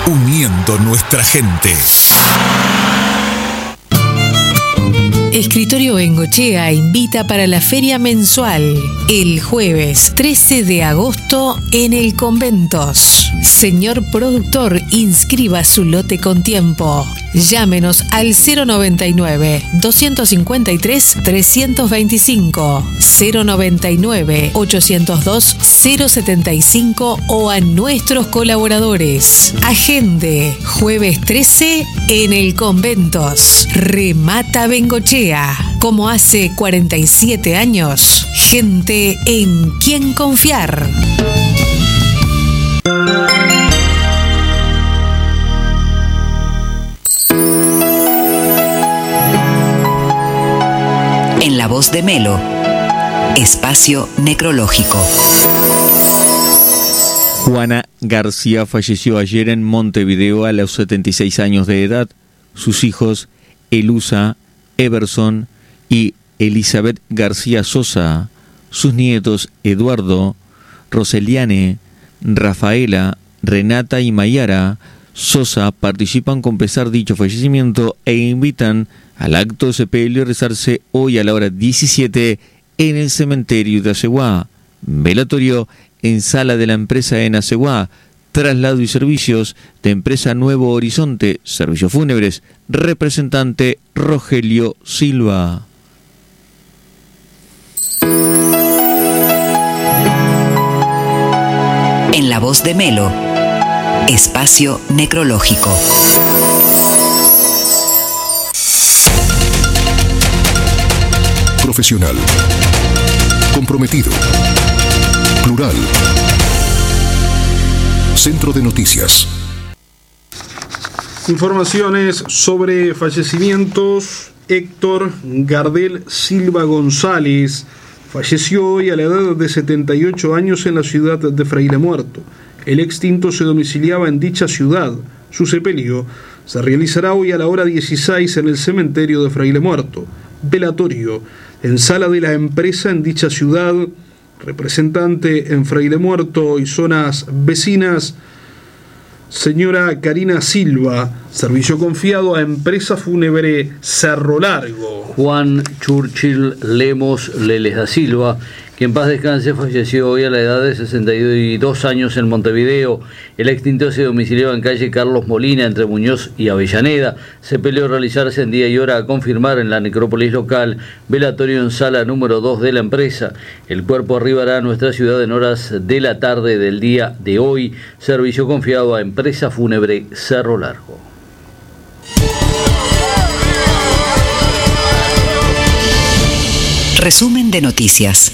uniendo nuestra gente. Escritorio Bengochea invita para la feria mensual el jueves 13 de agosto en el Conventos. Señor productor, inscriba su lote con tiempo. Llámenos al 099-253-325, 099-802-075 o a nuestros colaboradores. Agende, jueves 13 en el Conventos. Remata Bengochea. Como hace 47 años, gente en quien confiar. En la voz de Melo, espacio necrológico. Juana García falleció ayer en Montevideo a los 76 años de edad. Sus hijos, Elusa, Everson y Elizabeth García Sosa, sus nietos Eduardo, Roseliane, Rafaela, Renata y Mayara Sosa participan con pesar dicho fallecimiento e invitan al acto de sepelio a rezarse hoy a la hora 17 en el cementerio de Aceguá. Velatorio en sala de la empresa en Aceguá. Traslado y servicios de empresa Nuevo Horizonte, servicios fúnebres, representante Rogelio Silva. En la voz de Melo, espacio necrológico. Profesional, comprometido, plural. Centro de Noticias. Informaciones sobre fallecimientos. Héctor Gardel Silva González falleció hoy a la edad de 78 años en la ciudad de Fraile Muerto. El extinto se domiciliaba en dicha ciudad. Su sepelio se realizará hoy a la hora 16 en el cementerio de Fraile Muerto. Velatorio en sala de la empresa en dicha ciudad. Representante en Fraile Muerto y zonas vecinas, señora Karina Silva. Servicio confiado a empresa fúnebre Cerro Largo. Juan Churchill Lemos Leles da Silva, que en paz descanse, falleció hoy a la edad de 62 años en Montevideo. El extinto se domiciliaba en calle Carlos Molina, entre Muñoz y Avellaneda. Sepelio realizarse en día y hora a confirmar en la necrópolis local. Velatorio en sala número 2 de la empresa. El cuerpo arribará a nuestra ciudad en horas de la tarde del día de hoy. Servicio confiado a empresa fúnebre Cerro Largo. Resumen de noticias.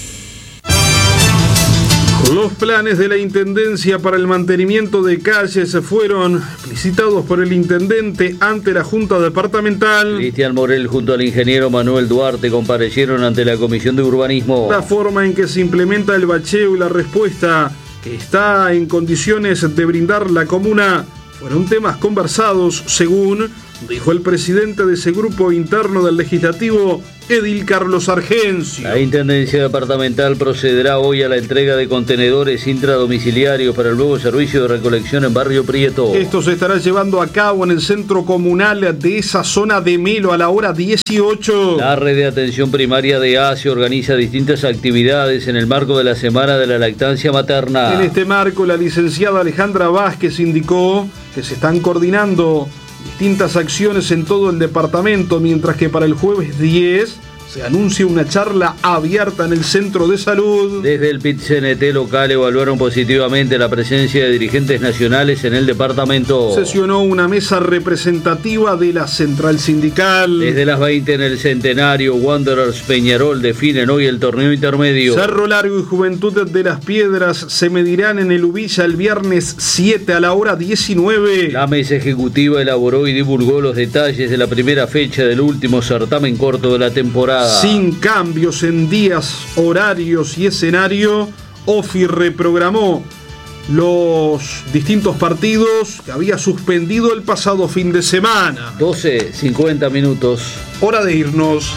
Los planes de la Intendencia para el mantenimiento de calles fueron explicitados por el intendente ante la Junta Departamental. Cristian Morel junto al ingeniero Manuel Duarte comparecieron ante la Comisión de Urbanismo. La forma en que se implementa el bacheo y la respuesta que está en condiciones de brindar la comuna fueron temas conversados, según dijo el presidente de ese grupo interno del Legislativo, Edil Carlos Argencio. La Intendencia Departamental procederá hoy a la entrega de contenedores intradomiciliarios para el nuevo servicio de recolección en Barrio Prieto. Esto se estará llevando a cabo en el centro comunal de esa zona de Melo a la hora 18. La red de atención primaria de ACE organiza distintas actividades en el marco de la Semana de la Lactancia Materna. En este marco, la licenciada Alejandra Vázquez indicó que se están coordinando distintas acciones en todo el departamento, mientras que para el jueves 10 se anuncia una charla abierta en el centro de salud. Desde el PIT-CNT local evaluaron positivamente la presencia de dirigentes nacionales en el departamento. Sesionó una mesa representativa de la central sindical. Desde las 20 en el Centenario, Wanderers Peñarol definen hoy el torneo intermedio. Cerro Largo y Juventud de las Piedras se medirán en el Ubilla el viernes 7 a la hora 19. La mesa ejecutiva elaboró y divulgó los detalles de la primera fecha del último certamen corto de la temporada. Sin cambios en días, horarios y escenario, OFI reprogramó los distintos partidos que había suspendido el pasado fin de semana. 12:50 minutos. Hora de irnos.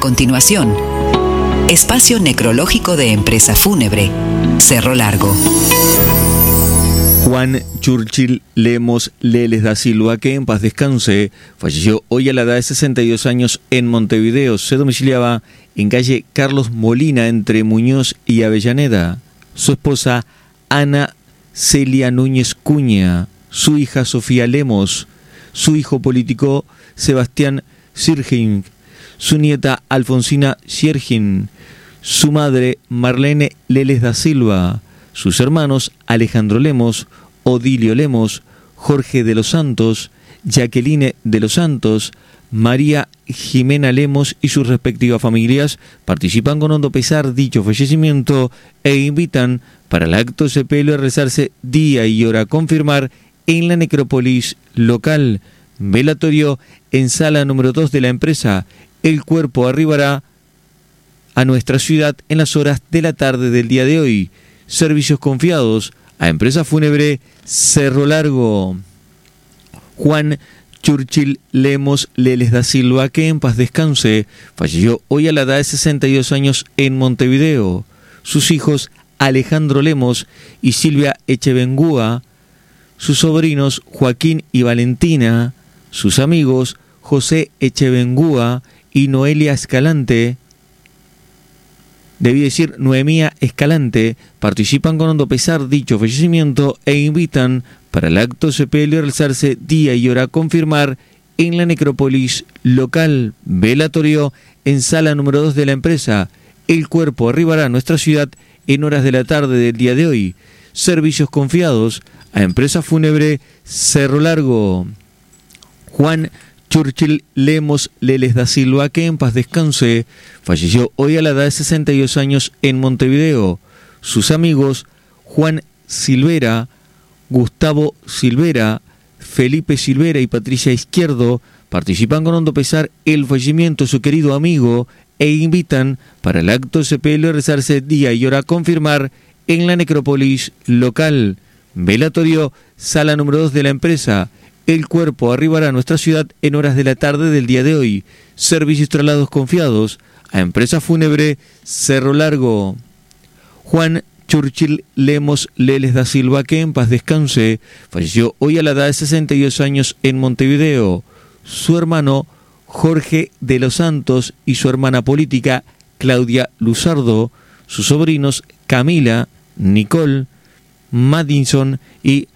continuación, espacio necrológico de Empresa Fúnebre Cerro Largo. Juan Churchill Lemos Leles da Silva, que en paz descanse, falleció hoy a la edad de 62 años en Montevideo. Se domiciliaba en calle Carlos Molina, entre Muñoz y Avellaneda. Su esposa, Ana Celia Núñez Cuña, su hija Sofía Lemos, su hijo político, Sebastián Sirgin, su nieta Alfonsina Siergin, su madre, Marlene Leles da Silva, sus hermanos Alejandro Lemos, Odilio Lemos, Jorge de los Santos, Jacqueline de los Santos, María Jimena Lemos y sus respectivas familias participan con hondo pesar dicho fallecimiento e invitan para el acto sepelio a rezarse día y hora a confirmar en la necrópolis local. Velatorio en sala número 2 de la empresa. El cuerpo arribará a nuestra ciudad en las horas de la tarde del día de hoy. Servicios confiados a Empresa Fúnebre Cerro Largo. Juan Churchill Lemos Leles da Silva, que en paz descanse, falleció hoy a la edad de 62 años en Montevideo. Sus hijos Alejandro Lemos y Silvia Echevengúa, sus sobrinos Joaquín y Valentina, sus amigos José Echevengúa y Noelia Escalante, debí decir Noemía Escalante, participan con hondo pesar dicho fallecimiento e invitan para el acto sepelio a realizarse día y hora a confirmar en la necrópolis local. Velatorio en sala número 2 de la empresa. El cuerpo arribará a nuestra ciudad en horas de la tarde del día de hoy. Servicios confiados a Empresa Fúnebre Cerro Largo. Juan Churchill Lemos Leles da Silva, que en paz descanse, falleció hoy a la edad de 62 años en Montevideo. Sus amigos Juan Silvera, Gustavo Silvera, Felipe Silvera y Patricia Izquierdo participan con hondo pesar el fallecimiento de su querido amigo e invitan para el acto sepelio a rezarse día y hora a confirmar en la necrópolis local. Velatorio sala número 2 de la empresa. El cuerpo arribará a nuestra ciudad en horas de la tarde del día de hoy. Servicios traslados confiados a Empresa Fúnebre Cerro Largo. Juan Churchill Lemos Leles da Silva, que en paz descanse, falleció hoy a la edad de 62 años en Montevideo. Su hermano Jorge de los Santos y su hermana política Claudia Luzardo, sus sobrinos Camila, Nicole, Madison y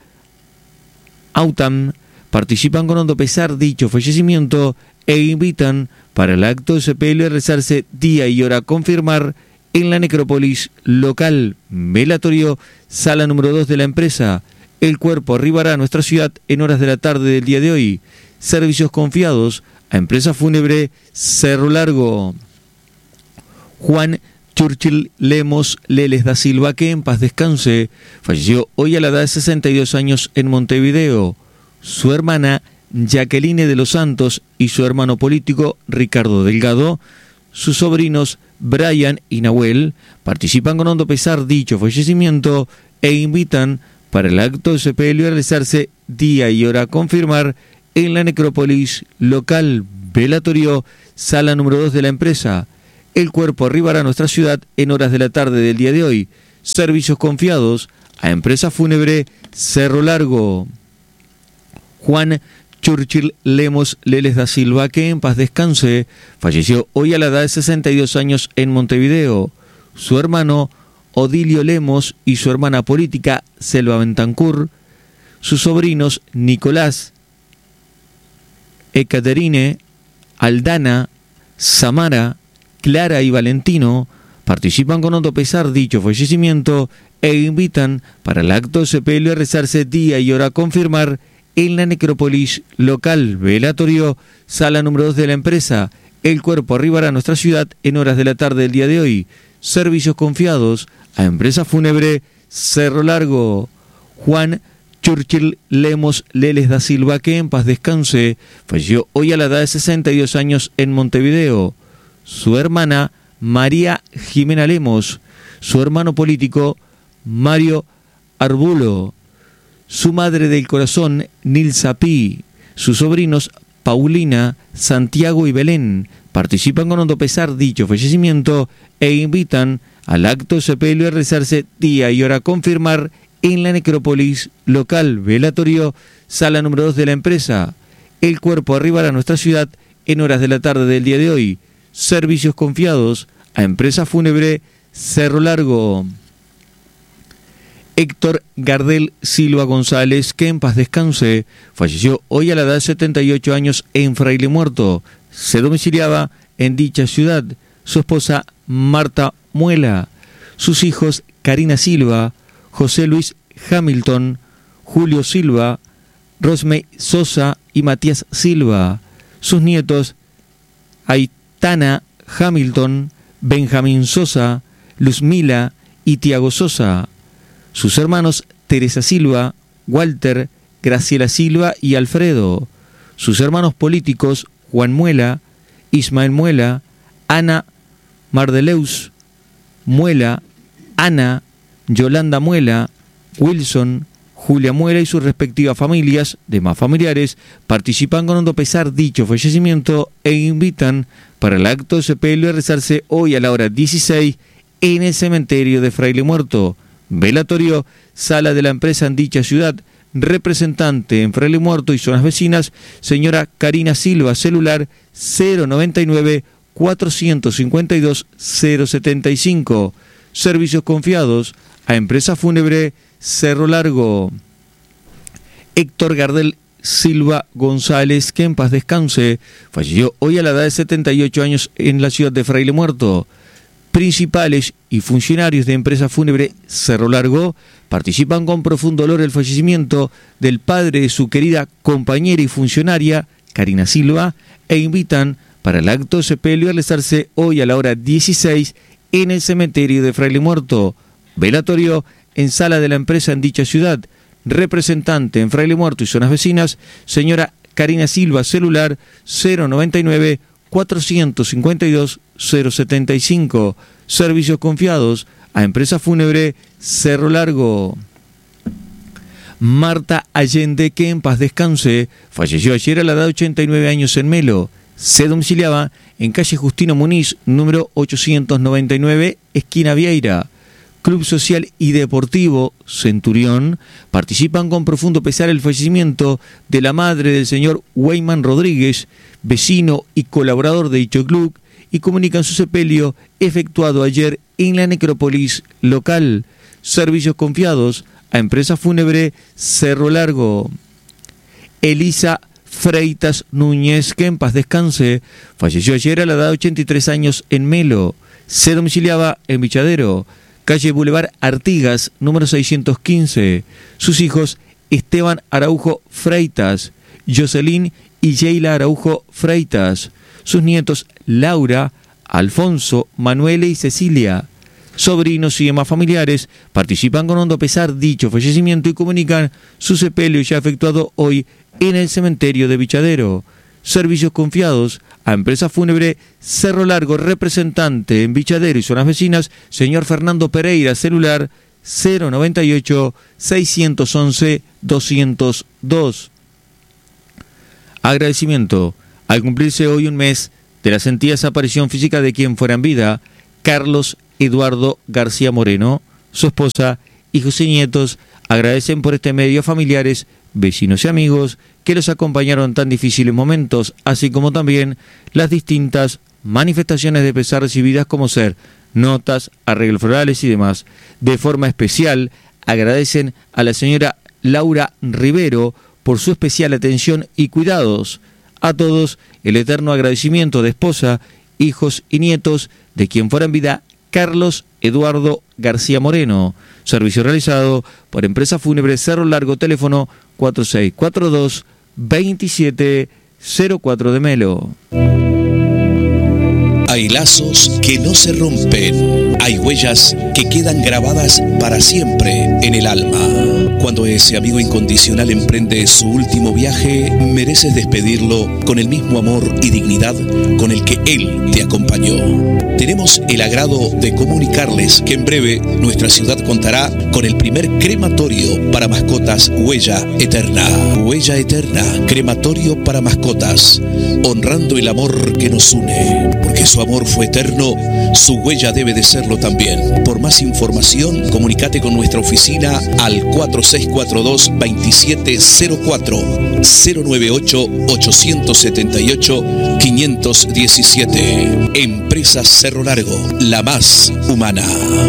Autam participan con hondo pesar dicho fallecimiento e invitan para el acto de sepelio a rezarse día y hora a confirmar en la necrópolis local. Velatorio sala número 2 de la empresa. El cuerpo arribará a nuestra ciudad en horas de la tarde del día de hoy. Servicios confiados a Empresa Fúnebre Cerro Largo. Juan Churchill Lemos Leles da Silva, que en paz descanse, falleció hoy a la edad de 62 años en Montevideo. Su hermana Jacqueline de los Santos y su hermano político Ricardo Delgado, sus sobrinos Brian y Nahuel, participan con hondo pesar dicho fallecimiento e invitan para el acto de sepelio a realizarse día y hora a confirmar en la necrópolis local. Velatorio sala número 2 de la empresa. El cuerpo arribará a nuestra ciudad en horas de la tarde del día de hoy. Servicios confiados a Empresa Fúnebre Cerro Largo. Juan Churchill Lemos Leles da Silva, que en paz descanse, falleció hoy a la edad de 62 años en Montevideo. Su hermano Odilio Lemos y su hermana política Selva Bentancur, sus sobrinos Nicolás, Ekaterine, Aldana, Samara, Clara y Valentino participan con hondo pesar dicho fallecimiento e invitan para el acto de sepelio a rezarse día y hora a confirmar en la necrópolis local. Velatorio sala número 2 de la empresa. El cuerpo arribará a nuestra ciudad en horas de la tarde del día de hoy. Servicios confiados a Empresa Fúnebre Cerro Largo. Juan Churchill Lemos Leles da Silva, que en paz descanse, falleció hoy a la edad de 62 años en Montevideo. Su hermana María Jimena Lemos, su hermano político Mario Arbulo, su madre del corazón Nilsa Pi, sus sobrinos Paulina, Santiago y Belén participan con hondo pesar dicho fallecimiento e invitan al acto de sepelio a realizarse día y hora a confirmar en la necrópolis local. Velatorio, sala número 2 de la empresa. El cuerpo arribará a nuestra ciudad en horas de la tarde del día de hoy. Servicios confiados a empresa fúnebre Cerro Largo. Héctor Gardel Silva González, que en paz descanse, falleció hoy a la edad de 78 años en Fraile Muerto. Se domiciliaba en dicha ciudad. Su esposa Marta Muela, sus hijos Karina Silva, José Luis Hamilton, Julio Silva, Rosmey Sosa y Matías Silva, sus nietos Aitana Hamilton, Benjamín Sosa, Luzmila y Tiago Sosa, sus hermanos Teresa Silva, Walter, Graciela Silva y Alfredo, sus hermanos políticos Juan Muela, Ismael Muela, Ana Mardeleus Muela, Ana, Yolanda Muela, Wilson, Julia Muela y sus respectivas familias, demás familiares, participan con hondo pesar dicho fallecimiento e invitan para el acto de sepelio a rezarse hoy a la hora 16 en el cementerio de Fraile Muerto. Velatorio, sala de la empresa en dicha ciudad. Representante en Fraile Muerto y zonas vecinas, señora Karina Silva, celular 099 452 075. Servicios confiados a empresa fúnebre Cerro Largo. Héctor Gardel Silva González, que en paz descanse, falleció hoy a la edad de 78 años en la ciudad de Fraile Muerto. Principales y funcionarios de empresa fúnebre Cerro Largo participan con profundo dolor el fallecimiento del padre de su querida compañera y funcionaria Karina Silva e invitan para el acto de sepelio a realizarse hoy a la hora 16 en el cementerio de Fraile Muerto. Velatorio en sala de la empresa en dicha ciudad. Representante en Fraile Muerto y zonas vecinas, señora Karina Silva, celular 099 452 075. Servicios confiados a empresa fúnebre Cerro Largo. Marta Allende, que en paz descanse, falleció ayer a la edad de 89 años en Melo. Se domiciliaba en calle Justino Muniz, número 899, esquina Vieira. Club Social y Deportivo Centurión participan con profundo pesar el fallecimiento de la madre del señor Weyman Rodríguez, vecino y colaborador de dicho club, y comunican su sepelio efectuado ayer en la necrópolis local. Servicios confiados a empresa fúnebre Cerro Largo. Elisa Freitas Núñez, que en paz descanse, falleció ayer a la edad de 83 años en Melo. Se domiciliaba en Vichadero, calle Boulevard Artigas, número 615. Sus hijos Esteban Araujo Freitas, Jocelyn y Sheila Araujo Freitas. Sus nietos Laura, Alfonso, Manuela y Cecilia. Sobrinos y demás familiares participan con hondo pesar dicho fallecimiento y comunican su sepelio ya efectuado hoy en el cementerio de Vichadero. Servicios confiados a empresa fúnebre Cerro Largo. Representante en Vichadero y zonas vecinas, señor Fernando Pereira, celular 098 611 202. Agradecimiento al cumplirse hoy un mes de la sentida desaparición física de quien fuera en vida, Carlos Eduardo García Moreno. Su esposa, hijos y nietos agradecen por este medio a familiares, vecinos y amigos que los acompañaron en tan difíciles momentos, así como también las distintas manifestaciones de pesar recibidas, como ser notas, arreglos florales y demás. De forma especial agradecen a la señora Laura Rivero por su especial atención y cuidados. A todos el eterno agradecimiento de esposa, hijos y nietos de quien fuera en vida Carlos Eduardo García Moreno. Servicio realizado por Empresa Fúnebre Cerro Largo, teléfono 4642-2704 de Melo. Hay lazos que no se rompen. Hay hay huellas que quedan grabadas para siempre en el alma. Cuando ese amigo incondicional emprende su último viaje, mereces despedirlo con el mismo amor y dignidad con el que él te acompañó. Tenemos el agrado de comunicarles que en breve nuestra ciudad contará con el primer crematorio para mascotas Huella Eterna. Huella Eterna, crematorio para mascotas, honrando el amor que nos une. Porque su amor fue eterno, su huella debe de serlo también. Por más información, comunícate con nuestra oficina al 4642-2704 098-878-517. Empresa Cerro Largo, la más humana.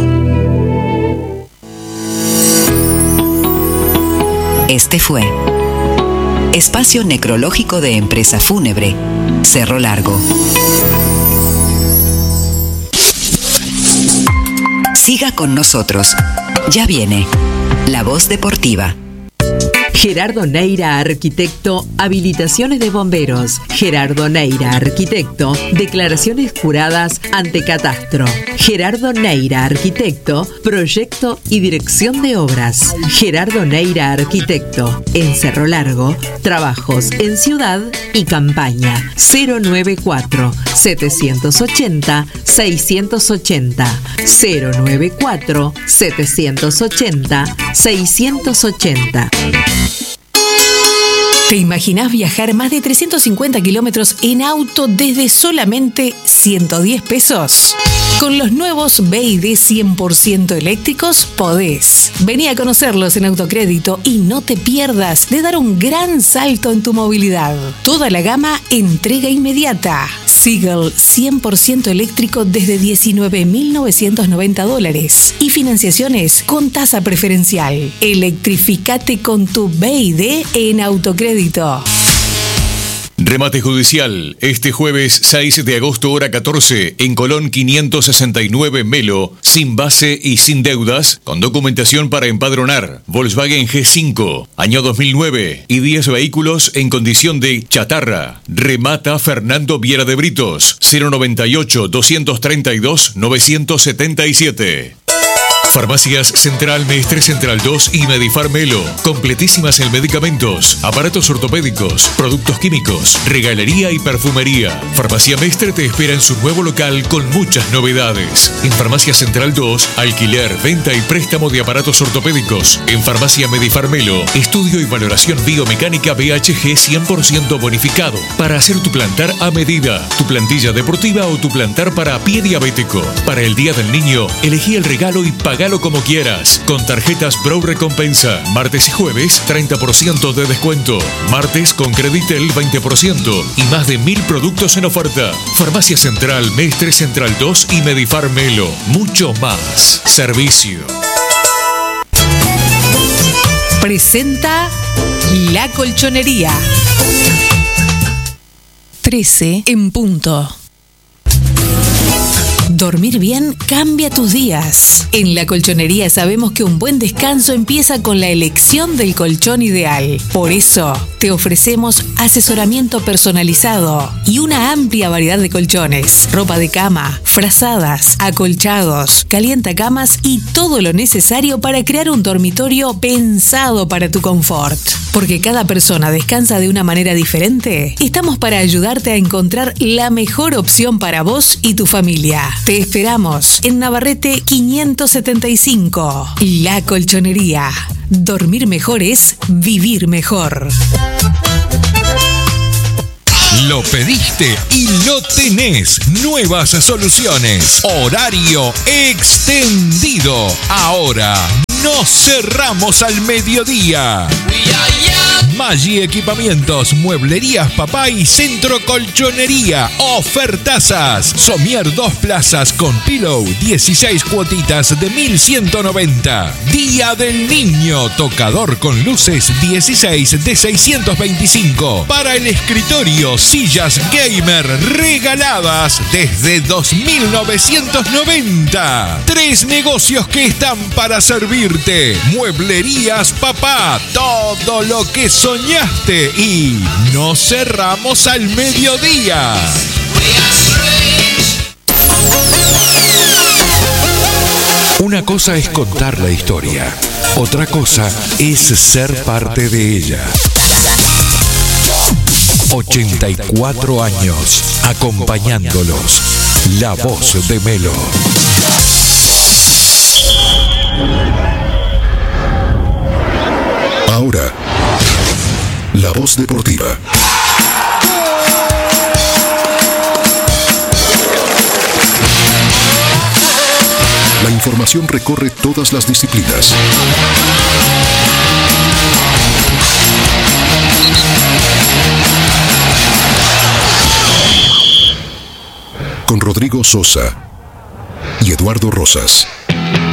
Este fue Espacio Necrológico de Empresa Fúnebre, Cerro Largo. Siga con nosotros. Ya viene La Voz Deportiva. Gerardo Neira, arquitecto, habilitaciones de bomberos. Gerardo Neira, arquitecto, declaraciones juradas ante catastro. Gerardo Neira, arquitecto, proyecto y dirección de obras. Gerardo Neira, arquitecto, en Cerro Largo, trabajos en ciudad y campaña. 094-780-680. 094-780-680. ¿Te imaginás viajar más de 350 kilómetros en auto desde solamente 110 pesos? Con los nuevos BYD 100% eléctricos podés. Vení a conocerlos en Autocrédito y no te pierdas de dar un gran salto en tu movilidad. Toda la gama entrega inmediata. Seagull 100% eléctrico desde $19.990 y financiaciones con tasa preferencial. Electrificate con tu BYD en Autocrédito. Remate judicial, este jueves 6 de agosto, hora 14, en Colón 569 Melo, sin base y sin deudas, con documentación para empadronar. Volkswagen G5, año 2009, y 10 vehículos en condición de chatarra. Remata Fernando Viera de Britos, 098-232-977. Farmacias Central, Mestre Central 2 y Medifar Melo. Completísimas en medicamentos, aparatos ortopédicos, productos químicos, regalería y perfumería. Farmacia Mestre te espera en su nuevo local con muchas novedades. En Farmacia Central 2, alquiler, venta y préstamo de aparatos ortopédicos. En Farmacia Medifar Melo, estudio y valoración biomecánica BHG 100% bonificado. Para hacer tu plantar a medida, tu plantilla deportiva o tu plantar para pie diabético. Para el Día del Niño, elegí el regalo y pagalo como quieras. Con tarjetas Bro Recompensa. Martes y jueves, 30% de descuento. Martes con Creditel, 20%. Y más de 1000 productos en oferta. Farmacia Central, Mestre Central 2 y Medifar Melo. Mucho más. Servicio. Presenta La Colchonería. 13 en punto. Dormir bien cambia tus días. En La Colchonería sabemos que un buen descanso empieza con la elección del colchón ideal. Por eso, te ofrecemos asesoramiento personalizado y una amplia variedad de colchones, ropa de cama, frazadas, acolchados, calientacamas y todo lo necesario para crear un dormitorio pensado para tu confort. Porque cada persona descansa de una manera diferente, estamos para ayudarte a encontrar la mejor opción para vos y tu familia. Te esperamos en Navarrete 575. La Colchonería. Dormir mejor es vivir mejor. Lo pediste y lo tenés. Nuevas soluciones. Horario extendido. Ahora no cerramos al mediodía. Maggi Equipamientos, Mueblerías Papá y Centro Colchonería. Ofertazas. Somier 2 plazas con pillow, 16 cuotitas de 1.190. Día del Niño, tocador con luces, 16 de 625. Para el escritorio, sillas gamer regaladas desde 2.990. 3 negocios que están para servirte. Mueblerías Papá, todo lo que soñaste, y no cerramos al mediodía. Una cosa es contar la historia, otra cosa es ser parte de ella. 84 años acompañándolos. La voz de Melo. Ahora, la voz deportiva. La información recorre todas las disciplinas. Con Rodrigo Sosa y Eduardo Rosas.